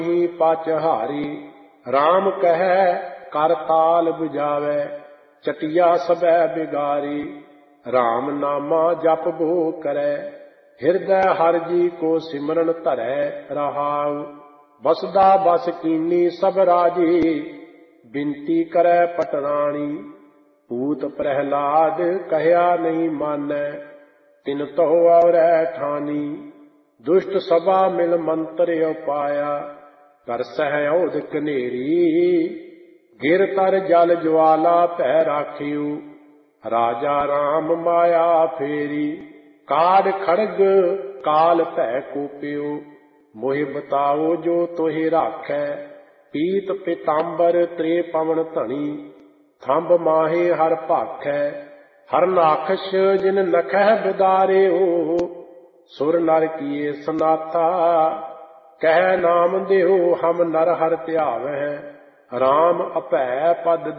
पाचहारी। राम कहे कर ताल बुझावे, चटिया सबै बिगारी। राम नामा जप बो करे, हिरदय हर जी को सिमरन धरै रहाउ। बसदा बस कीनी सब राजी, बिनती करे पटरानी। पूत प्रहलाद कहया नहीं मानै, तिन तो और ठानी। दुष्ट सभा मिल मंत्र उपाया, कर सहयोध कनेरी। गिर तर जल ज्वाला भै राखियो, राजा राम माया फेरी। काड खड़ग काल भै कोपियो, मोहि बताओ जो तोहि राखै। पीत पीतांबर त्रे पवन धनी, थंब माहे हर भाखै। हर नाखश जिन नखह बिदारियो, सुर नर किए सनाथा। कह नाम देहो हम नर हर ध्यावै, राम अपै पद